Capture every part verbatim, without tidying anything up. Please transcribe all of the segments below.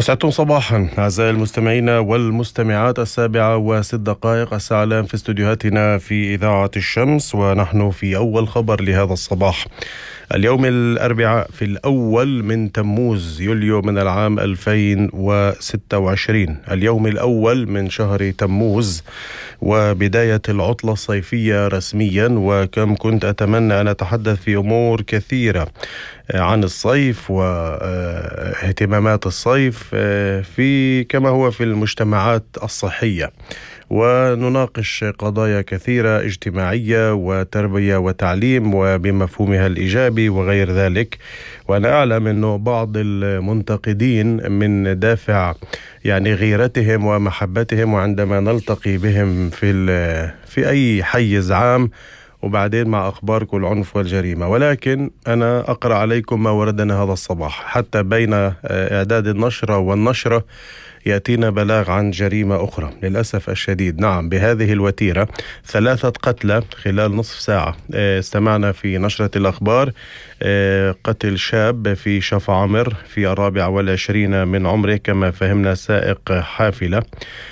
وسعدتم صباحا أعزائي المستمعين والمستمعات. السابعة وست دقائق الساعة الآن في استديوهاتنا في إذاعة الشمس، ونحن في أول خبر لهذا الصباح. اليوم الأربعاء في الأول من تموز يوليو من العام ألفين وستة وعشرين، اليوم الأول من شهر تموز وبداية العطلة الصيفية رسميا. وكم كنت أتمنى أن أتحدث في أمور كثيرة عن الصيف واهتمامات الصيف في كما هو في المجتمعات الصحية، ونناقش قضايا كثيرة اجتماعية وتربية وتعليم وبمفهومها الإيجابي وغير ذلك. وأنا أعلم أنه بعض المنتقدين من دافع يعني غيرتهم ومحبتهم، وعندما نلتقي بهم في في أي حيز عام وبعدين مع أخبارك العنف والجريمة، ولكن أنا أقرأ عليكم ما وردنا هذا الصباح. حتى بين إعداد النشرة والنشرة يأتينا بلاغ عن جريمة أخرى للأسف الشديد. نعم، بهذه الوتيرة ثلاثة قتلى خلال نصف ساعة. استمعنا في نشرة الأخبار قتل شاب في شفا عمر في الرابع والعشرين من عمره، كما فهمنا سائق حافلة.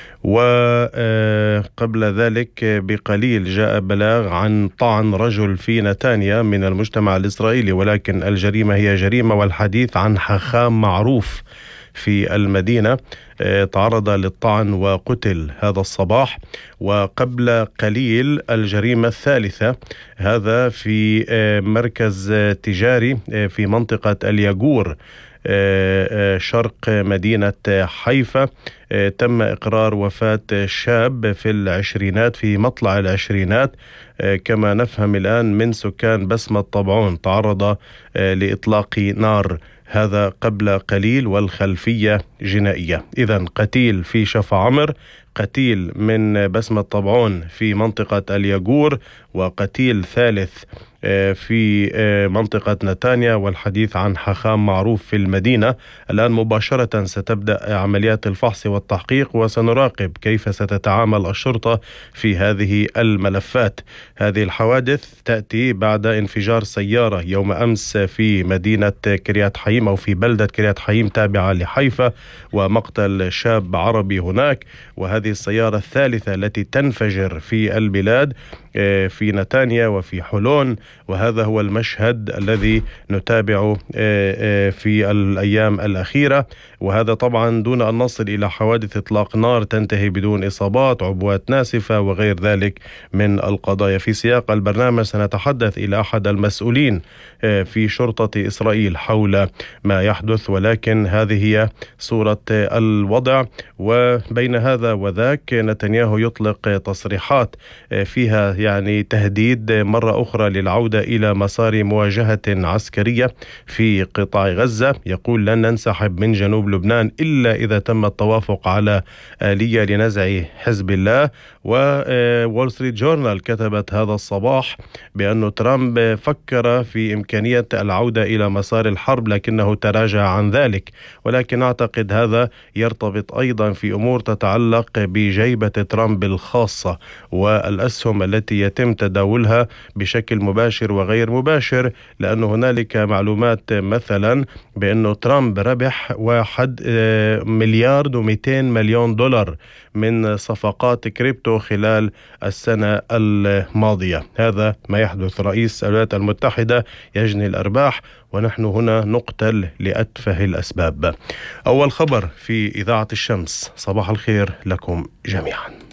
وقبل ذلك بقليل جاء بلاغ عن طعن رجل في نتانيا من المجتمع الإسرائيلي، ولكن الجريمة هي جريمة والحديث عن حاخام معروف في المدينة تعرض للطعن وقتل هذا الصباح. وقبل قليل الجريمة الثالثة، هذا في مركز تجاري في منطقة الياغور شرق مدينة حيفا. تم إقرار وفاة شاب في العشرينات في مطلع العشرينات كما نفهم الآن من سكان بسمة طبعون، تعرض لإطلاق نار. هذا قبل قليل والخلفية جنائية. إذن قتيل في شفا عمر، قتيل من بسمة طبعون في منطقة الياغور، وقتيل ثالث في منطقة نتانيا، والحديث عن حاخام معروف في المدينة. الآن مباشرة ستبدأ عمليات الفحص والتحقيق، وسنراقب كيف ستتعامل الشرطة في هذه الملفات. هذه الحوادث تأتي بعد انفجار سيارة يوم أمس في مدينة كريات حيم أو في بلدة كريات حيم تابعة لحيفا، ومقتل شاب عربي هناك. وهذه السيارة الثالثة التي تنفجر في البلاد في نتانيا وفي حلون، وهذا هو المشهد الذي نتابعه في الأيام الأخيرة. وهذا طبعا دون أن نصل إلى حوادث إطلاق نار تنتهي بدون إصابات، عبوات ناسفة وغير ذلك من القضايا. في سياق البرنامج سنتحدث إلى أحد المسؤولين في شرطة إسرائيل حول ما يحدث، ولكن هذه هي صورة الوضع. وبين هذا وذاك نتنياهو يطلق تصريحات فيها يعني تهديد مرة أخرى للعودة إلى مسار مواجهة عسكرية في قطاع غزة. يقول لن ننسحب من جنوب لبنان إلا إذا تم التوافق على آلية لنزع حزب الله. وول ستريت جورنال كتبت هذا الصباح بأن ترامب فكر في إمكانية العودة إلى مسار الحرب لكنه تراجع عن ذلك، ولكن أعتقد هذا يرتبط أيضا في أمور تتعلق بجيبة ترامب الخاصة والأسهم التي يتم تداولها بشكل مباشر وغير مباشر، لأن هنالك معلومات مثلا بأنه ترامب ربح واحد مليار ومئتين مليون دولار من صفقات كريبتو خلال السنة الماضية. هذا ما يحدث. رئيس الولايات المتحدة يجني الأرباح ونحن هنا نقتل لأتفه الأسباب. أول خبر في إذاعة الشمس. صباح الخير لكم جميعا.